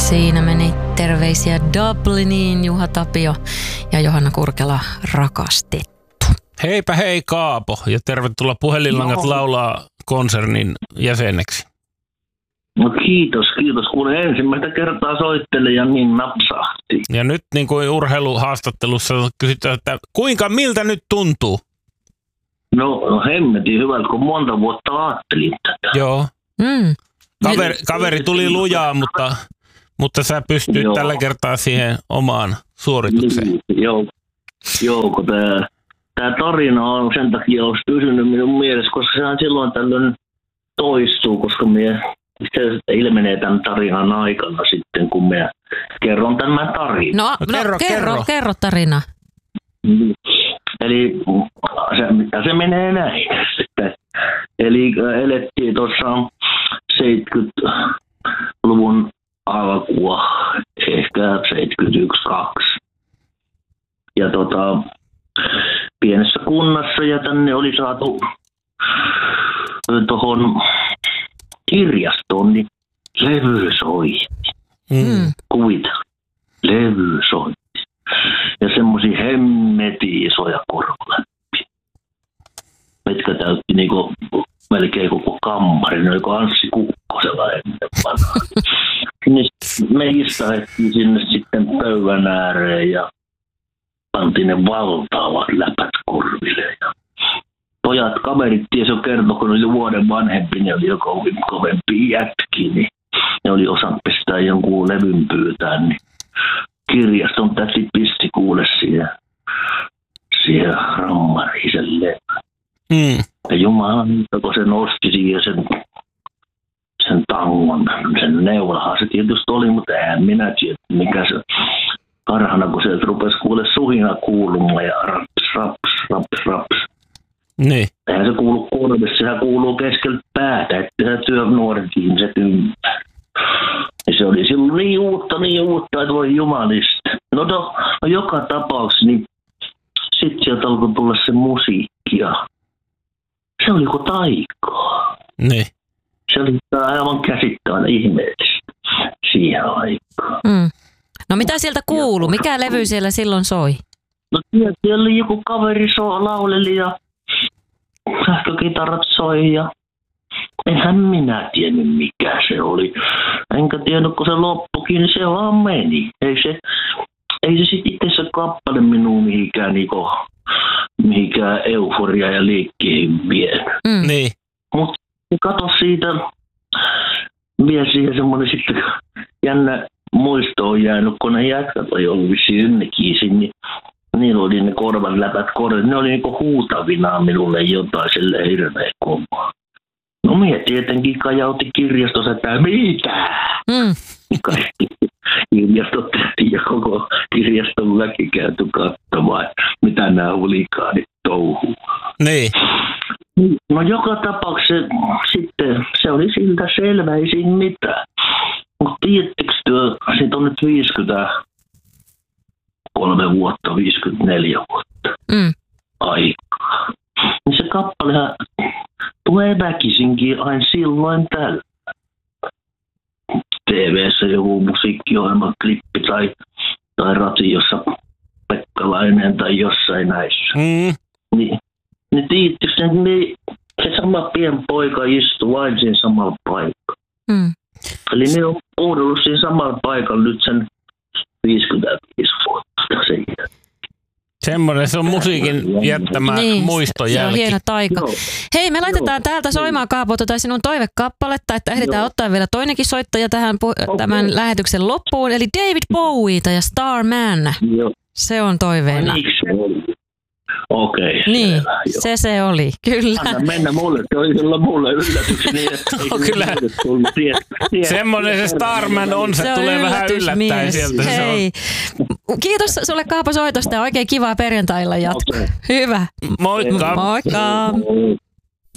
Siinä meni terveisiä Dubliniin Juha Tapio ja Johanna Kurkela rakastettu. Heipä hei Kaapo ja tervetuloa Puhelinlangat laulaa konsernin jäseneksi. No kiitos. Kun ensimmäistä kertaa soittelin ja niin napsahti. Ja nyt niin kuin urheiluhaastattelussa kysytään, että miltä nyt tuntuu? No hemmetin hyvältä, kun monta vuotta ajattelin tätä. Joo. Kaveri tuli lujaa, mutta sä pystyt tällä kertaa siihen omaan suoritukseen. Joo, kun tämä tarina on sen takia olisi pysynyt minun mielessä, koska sehän silloin tällöin toistuu, koska se ilmenee tämän tarinan aikana sitten, kun minä kerron tämän tarinan. Kerro tarina. Eli se menee näin. Eli elettiin tuossa 70-luvun alkua, ehkä 71-2. Ja pienessä kunnassa ja tänne oli saatu tuohon kirjastoon niin levysoitti. Kuvitella. Levysoitti. Ja semmosia hemmetin isoja korvaläppiä, mitkä täytti niinku melkein koko kammari, ne oliko Anssi Kukkosella ennen vanhaa. Niin me istahettiin sinne sitten pöydän ääreen ja pantiin ne valtaavat läpät korville. Ja pojat, kaverit ties jo kertoi, kun oli vuoden vanhempi, ne oli jo kovempi jätki, niin ne oli osannut pistää jonkun levyn pyytään, niin kirjaston täti pisti kuule siihen rammariin sen levyn. Ja Jumala, kun se nosti siihen sen tangon, sen neulahan se tietysti oli, mutta eihän minä tiedä, mikä se parhana, kun sieltä rupesi kuule suhina kuulumaan ja raps. Niin. Eihän se kuulu korvissa, sehän kuuluu keskeltä päätä, että se työ nuoret ihmiset ympäri. Ja se oli silloin niin uutta, että voi jumalista. No joka tapauksessa, niin sitten sieltä alkoi tulla se musiikki ja se oli kuin taikaa. Niin. Se oli aivan käsittävän ihmeellistä siihen aikaan. No mitä sieltä kuului? Mikä levy siellä silloin soi? No siellä oli joku kaveri lauleli ja sähkökitarat soi ja enhän minä tiennyt mikä se oli. Enkä tiennyt kun se loppukin, niin se vaan meni. Ei se sitten itse se kappale minun mihinkään euforia ja liikkeihin vienyt. Niin. Mutta kato siitä, vielä siihen semmoinen sitten jännä muisto on jäänyt, kun ne jätkät oli ollut vissiin ynnekiisin, niin niillä oli ne korvan läpät korvat. Ne oli niinku huutavinaa minulle jotain sille hirveä kovaa. No minä tietenkin kajautin kirjastossa, että mitä? Kaikki kirjastot tehtiin ja koko kirjaston väki käyty katsomaan, mitä nämä hulikaanit touhuu. Niin. No joka tapauksessa sitten se oli siltä selvä, ei siinä mitään. Mutta tiedättekö siitä on nyt 53 vuotta, 54 vuotta aikaa. Niin se kappalehan tulee väkisinkin aina silloin tällä. TV:ssä joku musiikkiohjelma, klippi tai radiossa Pekkalainen tai jossain näissä. Niin tiittyks se sama pieni poika istuu aina siinä samalla paikalla. Eli ne on kuunnellut siinä samalla paikalla nyt sen 55 vuotta sen. Semmoinen, se on musiikin jättämä muistojälki. Se on hieno taika. Hei, me laitetaan täältä soimaan Kaapo sinun toivekappaletta, että ehditään ottaa vielä toinenkin soittaja tähän tämän lähetyksen loppuun. Eli David Bowieta ja Starman. Se on toiveena. Okei. Niin, se oli, kyllä. Anna mennä mulle, se oli silloin mulle yllätys. Niin, no, kyllä. Semmoinen se Starman on, se tulee vähän yllättäen sieltä. Hei. Kiitos sulle Kaapo soitosta ja oikein kivaa perjantailla jatkoa. Okay. Hyvä. Moikka. Moikka.